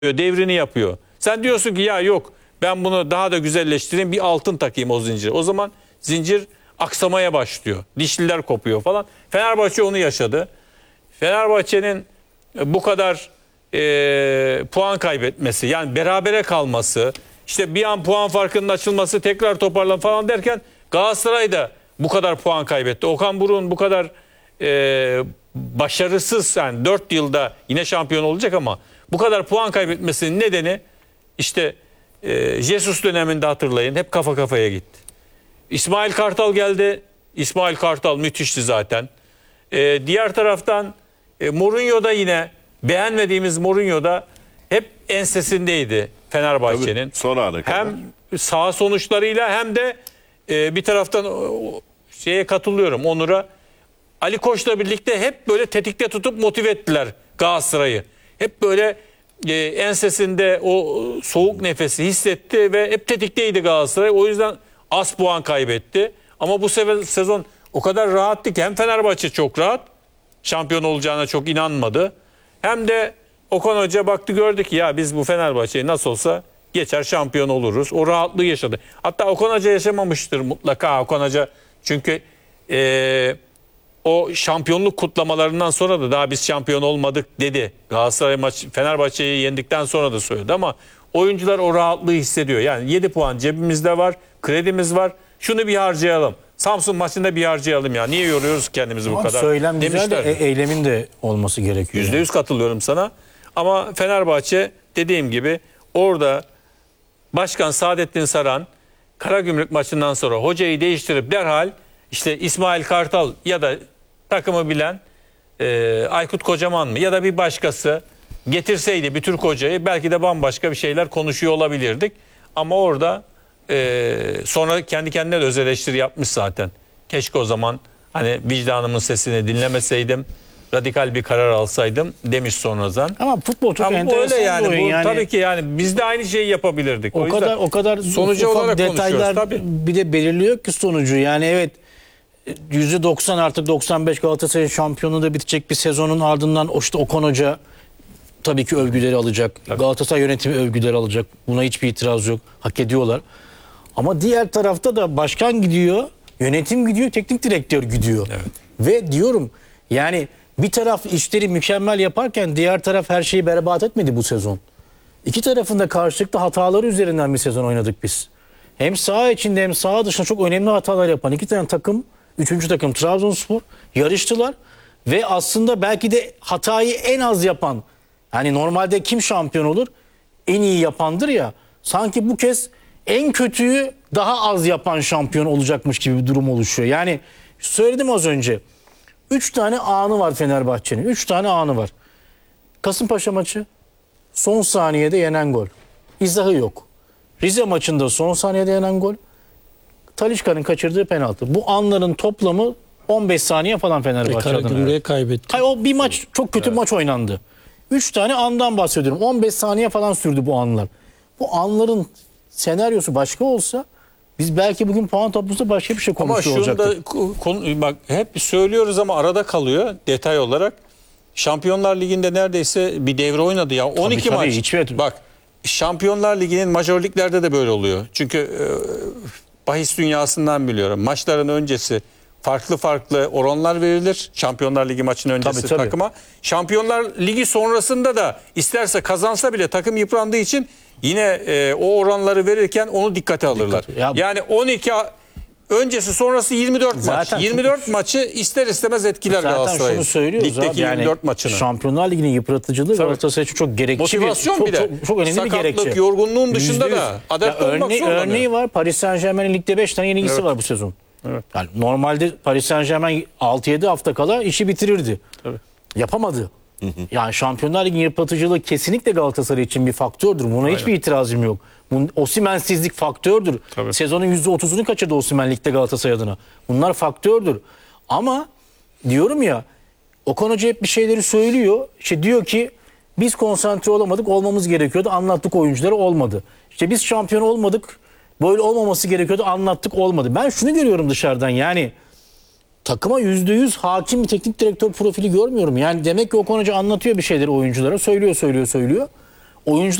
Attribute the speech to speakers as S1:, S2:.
S1: devrini yapıyor. Sen diyorsun ki ya yok ben bunu daha da güzelleştireyim, bir altın takayım o zincire. O zaman zincir aksamaya başlıyor. Dişliler kopuyor falan. Fenerbahçe onu yaşadı. Fenerbahçe'nin bu kadar puan kaybetmesi, yani berabere kalması, işte bir an puan farkının açılması, tekrar toparlan falan derken Galatasaray da bu kadar puan kaybetti. Okan Buruk'un bu kadar başarısız, yani 4 yılda yine şampiyon olacak ama bu kadar puan kaybetmesinin nedeni işte Jesus döneminde hatırlayın, hep kafa kafaya gitti. İsmail Kartal geldi. İsmail Kartal müthişti zaten. Diğer taraftan Mourinho'da yine beğenmediğimiz Mourinho'da hep ensesindeydi Fenerbahçe'nin.
S2: Son ana kadar.
S1: Hem sağ sonuçlarıyla hem de bir taraftan şeye katılıyorum, Onur'a. Ali Koç'la birlikte hep böyle tetikte tutup motive ettiler Galatasaray'ı. Hep böyle ensesinde o soğuk nefesi hissetti ve hep tetikteydi Galatasaray. O yüzden az puan kaybetti. Ama bu sezon o kadar rahattı ki, hem Fenerbahçe çok rahat, şampiyon olacağına çok inanmadı. Hem de Okan Hoca baktı, gördü ki ya biz bu Fenerbahçe'yi nasıl olsa geçer, şampiyon oluruz. O rahatlığı yaşadı. Hatta Okan Hoca yaşamamıştır mutlaka. Okan Hoca çünkü o şampiyonluk kutlamalarından sonra da daha biz şampiyon olmadık dedi. Galatasaray Fenerbahçe'yi yendikten sonra da söyledi ama oyuncular o rahatlığı hissediyor. Yani 7 puan cebimizde var, kredimiz var. Şunu bir harcayalım. Samsun maçında bir harcayalım ya. Niye yoruyoruz kendimizi bu kadar?
S3: Söylem güzel
S1: demişler.
S3: de eylemin de olması gerekiyor.
S1: %100 katılıyorum sana. Ama Fenerbahçe dediğim gibi orada Başkan Saadettin Saran Karagümrük maçından sonra hocayı değiştirip derhal işte İsmail Kartal ya da takımı bilen Aykut Kocaman mı ya da bir başkası getirseydi bir Türk hocayı, belki de bambaşka bir şeyler konuşuyor olabilirdik. Ama orada sonra kendi kendine de öz eleştiri yapmış zaten. Keşke o zaman hani vicdanımın sesini dinlemeseydim, radikal bir karar alsaydım demiş sonradan.
S3: Ama futbol çok enteresan
S1: öyle yani.
S3: bir oyun.
S1: Bu, tabii ki yani biz de aynı şeyi yapabilirdik.
S3: O kadar
S1: sonucu olarak
S3: detaylar
S1: tabii.
S3: Bir de belirliyor ki sonucu. Yani evet, %90 artık 95 Galatasaray şampiyonluğu da bitecek bir sezonun ardından işte Okan Hoca tabii ki övgüleri alacak.
S1: Tabii.
S3: Galatasaray yönetimi övgüleri alacak. Buna hiçbir itiraz yok. Hak ediyorlar. Ama diğer tarafta da başkan gidiyor, yönetim gidiyor, teknik direktör gidiyor.
S1: Evet.
S3: Ve diyorum yani bir taraf işleri mükemmel yaparken diğer taraf her şeyi berbat etmedi bu sezon. İki tarafında karşılıklı hataları üzerinden bir sezon oynadık biz. Hem saha içinde hem saha dışında çok önemli hatalar yapan iki tane takım, üçüncü takım Trabzonspor yarıştılar. Ve aslında belki de hatayı en az yapan, yani normalde kim şampiyon olur? En iyi yapandır ya. Sanki bu kez en kötüyü daha az yapan şampiyon olacakmış gibi bir durum oluşuyor. Yani söyledim az önce. 3 tane anı var Fenerbahçe'nin. 3 tane anı var. Kasımpaşa maçı son saniyede yenen gol. İzahı yok. Rize maçında son saniyede yenen gol. Talisca'nın kaçırdığı penaltı. Bu anların toplamı 15 saniye falan Fenerbahçe adına.
S4: Karagümrük'e kaybetti.
S3: Hayır, o bir maç, çok kötü bir maç oynandı. 3 tane andan bahsediyorum. 15 saniye falan sürdü bu anlar. Bu anların senaryosu başka olsa biz belki bugün puan tablosunda başka bir şey konuşuyor olacaktık.
S1: Ama şunu da bak hep söylüyoruz ama arada kalıyor detay olarak. Şampiyonlar Ligi'nde neredeyse bir devre oynadı ya. 12
S3: tabii,
S1: maç.
S3: hiçbir...
S1: Bak Şampiyonlar Ligi'nin majör liglerde de böyle oluyor. Çünkü bahis dünyasından biliyorum. Maçların öncesi farklı oranlar verilir. Şampiyonlar Ligi maçının öncesi
S3: Tabii.
S1: takıma. Şampiyonlar Ligi sonrasında da isterse kazansa bile takım yıprandığı için yine o oranları verirken onu dikkate alırlar. Yani 12 öncesi sonrası 24
S3: Zaten
S1: maç. 24 maçı ister istemez etkiler
S3: zaten
S1: Galatasaray'ı.
S3: şunu söylüyoruz
S1: Ligdeki
S3: abi, yani
S1: 24 maçını.
S3: Şampiyonlar Ligi'nin yıpratıcılığı Galatasaray için çok gerekli.
S1: Motivasyon bir de.
S3: Çok önemli bir gerekçe.
S1: Sakatlık, yorgunluğun dışında
S3: %100.
S1: da adapte olmak zorunda.
S3: Örneği var. Paris Saint-Germain'in ligde 5 tane yenilgisi var bu sezon.
S1: Evet.
S3: Yani normalde Paris Saint-Germain 6-7 hafta kala işi bitirirdi.
S1: Tabii.
S3: Yapamadı. Yani Şampiyonlar Ligi'nin yıpratıcılığı kesinlikle Galatasaray için bir faktördür. Buna hiçbir itirazım yok. Osimhen'sizlik faktördür.
S1: Tabii.
S3: Sezonun %30'unu kaçırdı Osimhen ligde Galatasaray adına. Bunlar faktördür. Ama diyorum ya, Okan Hoca hep bir şeyleri söylüyor. İşte diyor ki biz konsantre olamadık, olmamız gerekiyordu. Anlattık oyunculara, olmadı. İşte biz şampiyon olmadık, böyle olmaması gerekiyordu, anlattık, olmadı. Ben şunu görüyorum dışarıdan, yani takıma %100 hakim bir teknik direktör profili görmüyorum. Yani demek ki Okan Hoca anlatıyor bir şeyleri oyunculara, söylüyor. oyuncular